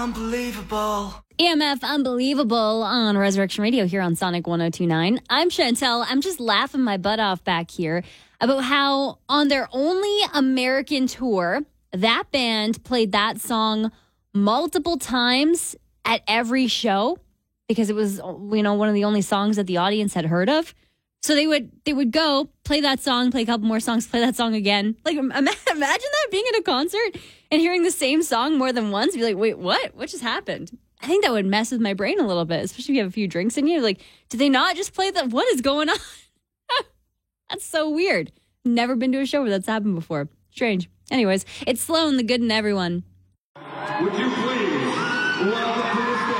Unbelievable. EMF Unbelievable on Resurrection Radio here on Sonic 102.9. I'm Chantel. I'm just laughing my butt off back here about how on their only American tour, that band played that song multiple times at every show because it was, one of the only songs that the audience had heard of. So they would go play that song, play a couple more songs, play that song again. Like imagine that being at a concert and hearing the same song more than once. Be like, wait, what? What just happened? I think that would mess with my brain a little bit, especially if you have a few drinks in you. Like, did they not just play that? What is going on? That's so weird. Never been to a show where that's happened before. Strange. Anyways, it's Sloan, the good in everyone. Would you